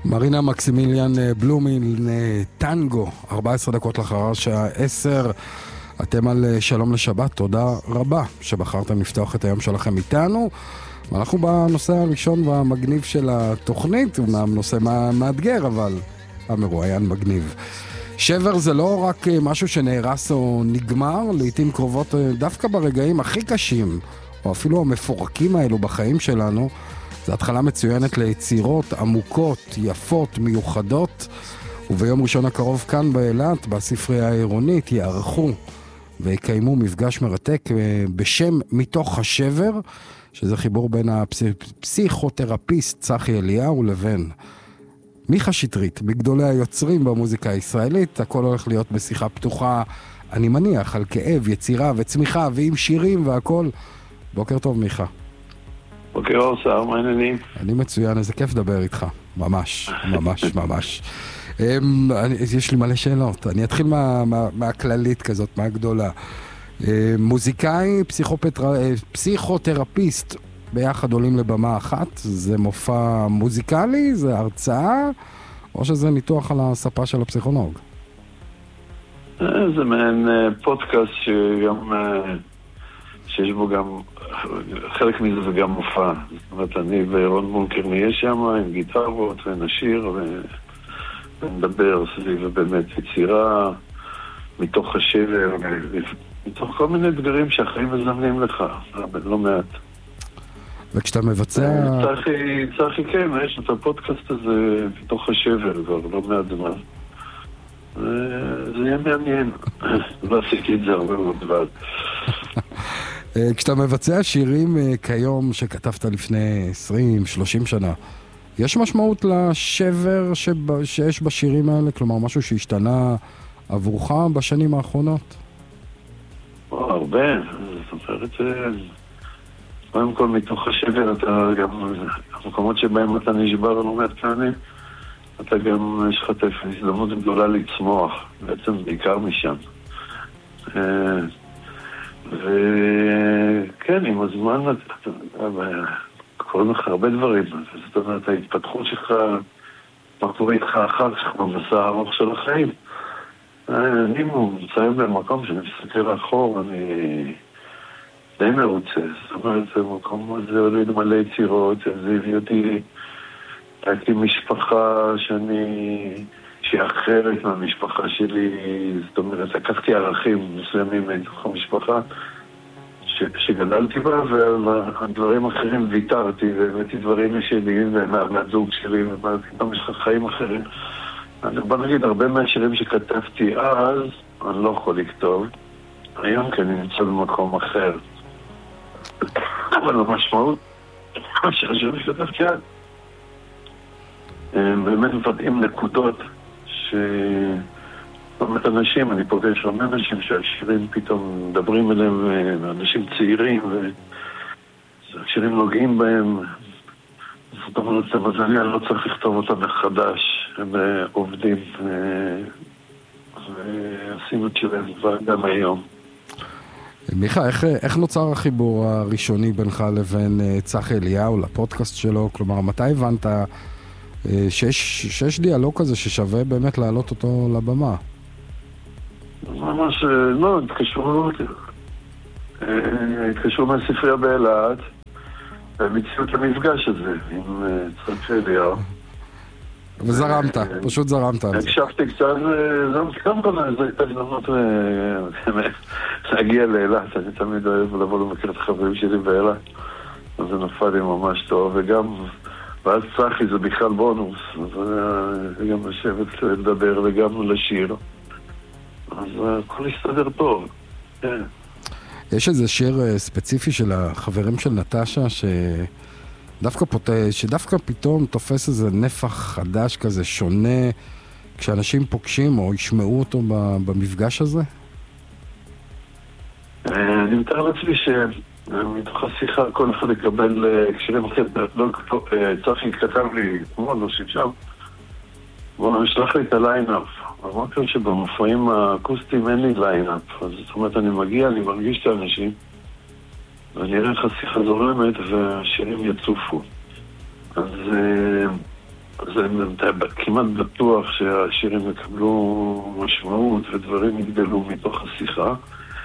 מרינה מקסימיליאן בלומין, טנגו, 14 דקות לאחר השעה 10. אתם על שלום לשבת, תודה רבה שבחרתם לפתוח את היום שלכם איתנו. ואנחנו בנושא הראשון והמגניב של התוכנית, אומנם נושא מאתגר, אבל המרואיין מגניב. שבר זה לא רק משהו שנהרס או נגמר, לעתים קרובות דווקא ברגעים הכי קשים, או אפילו המפורקים האלו בחיים שלנו, זו התחלה מצוינת ליצירות עמוקות, יפות, מיוחדות, וביום ראשון הקרוב כאן באילת, בספרייה העירונית, יערכו ויקיימו מפגש מרתק בשם מתוך השבר, שזה חיבור בין הפסיכותרפיסט צחי אליהו לבין מיכה שטרית, בגדולי היוצרים במוזיקה הישראלית. הכל הולך להיות בשיחה פתוחה, אני מניח, על כאב, יצירה וצמיחה, ועם שירים והכל. בוקר טוב, מיכה. בוקר אור, שר, מה העניינים? אני מצוין, איזה כיף לדבר איתך. ממש, ממש, ממש. יש לי מלא שאלות. אני אתחיל מהכללית כזאת, מהגדולה. מוזיקאי, פסיכותרפיסט, ביחד עולים לבמה אחת. זה מופע מוזיקלי? זה הרצאה? או שזה ניתוח על הספה של הפסיכולוג? זה מעין פודקאסט שיש בו גם, חלק מזה זה גם מופע. זאת אומרת, אני ורון מונקר נהיה שם עם גיטרות ונשיר ונדבר סביב באמת יצירה מתוך השבר, מתוך כל מיני אתגרים שהחיים מזמנים לך, לא מעט. וכשאתה מבצע... צחי, כן, יש את הפודקאסט הזה מתוך השבר כבר, לא מעט זמן. זה יהיה מעניין. לא עשיתי את זה הרבה מאוד דבר. כשאתה מבצע שירים כיום שכתבת לפני 20-30 שנה, יש משמעות לשבר שיש בשירים האלה? כלומר, משהו שהשתנה עבורך בשנים האחרונות? הרבה. זאת אומרת, קודם כל מתוך השבר, אתה גם, המקומות שבהם אתה נשבר לא מעט פעמים, אתה גם, יש לך את ההזדמנות גדולה לצמוח, בעצם בעיקר משם. וכן, עם הזמן קוראים לך הרבה דברים. זאת אומרת, ההתפתחות שלך, מה קורה איתך אחר כך במסע הארוך של החיים. אני מצאים במקום שאני מסתכל לאחור, אני די מרוצה. זאת אומרת, במקום הזה עולים מלא יצירות, זה הביא אותי, הייתי משפחה שהיא אחרת מהמשפחה שלי. זאת אומרת, לקחתי ערכים מסוימים מתוך המשפחה שגדלתי בה, והדברים אחרים ויתרתי, והבאתי דברים שלי, ומהזוג שלי, ופתאום יש לך חיים אחרים. אז בוא נגיד, הרבה מהשירים שכתבתי אז, אני לא יכול לכתוב. היום כי אני נמצא במקום אחר. אבל המשמעות, שהשירים שכתבתי אז, באמת מפתחים נקודות באמת אנשים, אני פוגש הרבה אנשים שהשירים פתאום מדברים אליהם, אנשים צעירים, והשירים נוגעים בהם. זאת אומרת, למזלי, אני לא צריך לכתוב אותם מחדש, הם עובדים, ועשינו את שלהם גם היום. מיכה, איך נוצר החיבור הראשוני בינך לבין צחי אליהו לפודקאסט שלו? כלומר, מתי הבנת שיש דיאלוג כזה ששווה באמת להעלות אותו לבמה? ממש, לא, התקשרו מהספרייה באילת, והם הציעו את המפגש הזה עם צחי אליהו. וזרמת, פשוט זרמת. הקשבתי קצת, גם כל זה הייתה הזדמנות להגיע לאילת, אני תמיד אוהב לבוא לבקר את החברים שלי באילת, אז זה נפל לי ממש טוב, וגם, ואז צחי זה בכלל בונוס, אז גם לשבת לדבר וגם לשיר. אז הכל יסתדר טוב, כן. יש איזה שיר ספציפי של החברים של נטשה שדווקא פתאום תופס איזה נפח חדש כזה, שונה, כשאנשים פוגשים או ישמעו אותו במפגש הזה? אני מתאר לעצמי שמתוך השיחה כל אחד יקבל שירים אחרים. צחי כתב לי, כמו לא שם, בוא נשלח לי את הליינאפ. אמרתי שבמופעים האקוסטיים אין לי ליינאפ, אז זאת אומרת אני מגיע, אני מרגיש את האנשים ואני אראה איך השיחה זורמת והשירים יצופו. אז זה כמעט בטוח שהשירים יקבלו משמעות ודברים יגדלו מתוך השיחה.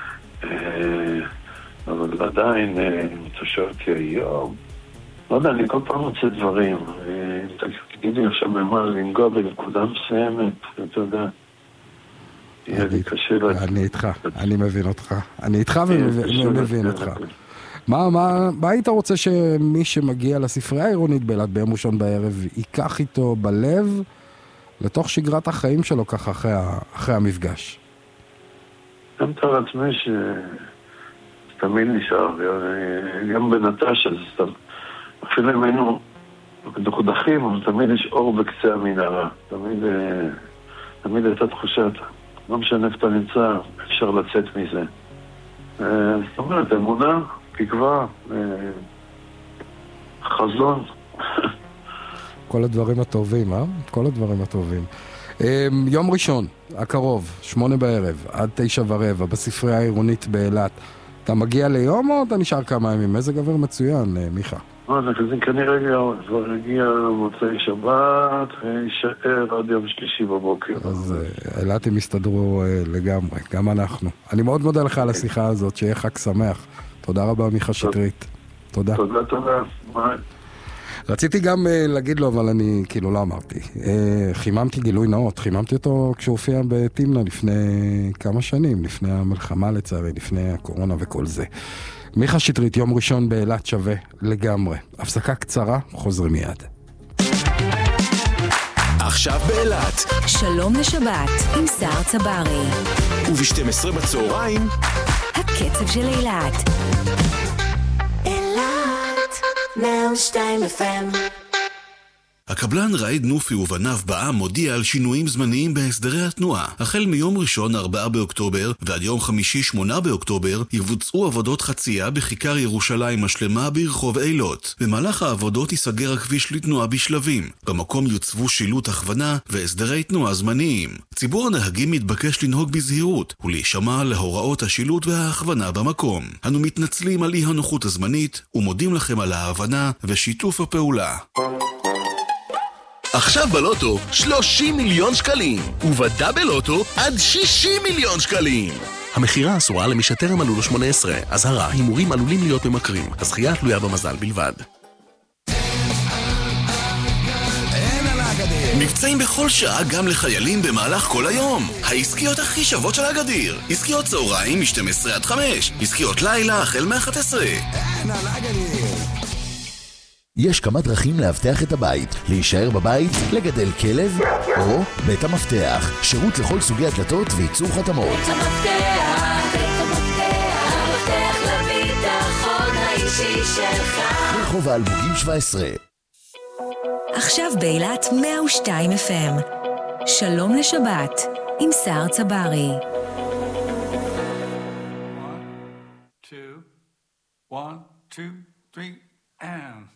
אבל עדיין, אם אתה שואל אותי היום, לא יודע, אני כל פעם מוצא דברים. תגידי עכשיו במה לנגוע בנקודה מסוימת, אתה יודע. יהיה לי קשה אני איתך, אני מבין אותך. אני איתך ומבין אותך. מה היית רוצה שמי שמגיע לספרייה העירונית באילת ביום ראשון בערב ייקח איתו בלב לתוך שגרת החיים שלו ככה אחרי המפגש? גם תאר עצמי שתמיד נשאר, גם בנטשה, אפילו אם היינו דוחים, אבל תמיד יש אור בקצה המנהרה. תמיד הייתה תחושת, לא משנה איפה אתה נמצא, אפשר לצאת מזה. זאת אומרת, אמונה, תקווה, חזון. כל הדברים הטובים, כל הדברים הטובים. יום ראשון, הקרוב, 8 בערב, עד 9:15, בספרייה העירונית באילת. אתה מגיע ליום או אתה נשאר כמה ימים? מזג אוויר מצוין, מיכה. זה כנראה כבר הגיע מוצאי שבת, וישאר עד יום שלישי בבוקר. אז אילתים הסתדרו לגמרי, גם אנחנו. אני מאוד מודה לך על השיחה הזאת, שיהיה חג שמח. תודה רבה, מיכה שטרית. תודה. תודה. ביי. רציתי גם להגיד לו, אבל אני כאילו לא אמרתי. חיממתי גילוי נאות, חיממתי אותו כשהוא הופיע בתמנה לפני כמה שנים, לפני המלחמה לצערי, לפני הקורונה וכל זה. מיכה שטרית, יום ראשון באילת שווה לגמרי. הפסקה קצרה, חוזרים מיד. עכשיו באילת. שלום לשבת עם שר צברי. וב-12 בצהריים. הקצב של אילת. אילת, 102 FM. הקבלן ראיד נופי ובניו בעם מודיע על שינויים זמניים בהסדרי התנועה. החל מיום ראשון 4 באוקטובר ועד יום חמישי 8 באוקטובר יבוצעו עבודות חצייה בכיכר ירושלים השלמה ברחוב אילות. במהלך העבודות ייסגר הכביש לתנועה בשלבים. במקום יוצבו שילוט הכוונה והסדרי תנועה זמניים. ציבור הנהגים מתבקש לנהוג בזהירות ולהישמע להוראות השילוט וההכוונה במקום. אנו מתנצלים על אי הנוחות הזמנית ומודים לכם על ההבנה ושיתוף הפעולה. עכשיו בלוטו 30 מיליון שקלים, ובדאבל לוטו עד 60 מיליון שקלים. המחירה אסורה למי שטרם מלאו לו 18. אזהרה, הימורים עלולים להיות ממכרים. הזכייה תלויה במזל בלבד. מבצעים בכל שעה גם לחיילים במהלך כל היום. העסקיות הכי שוות של הגדיר. עסקיות צהריים מ-12 עד 5. עסקיות לילה החל מ-11. יש כמה דרכים להבטח את הבית, להישאר בבית, לגדל כלב, או בית המפתח, שירות לכל סוגי הדלתות וייצור חתמות. בית המפתח לביטחון האישי שלך. רחוב האלמוגים 17. עכשיו באילת 102 FM. שלום לשבת עם שר צברי. 1, 2, 3, and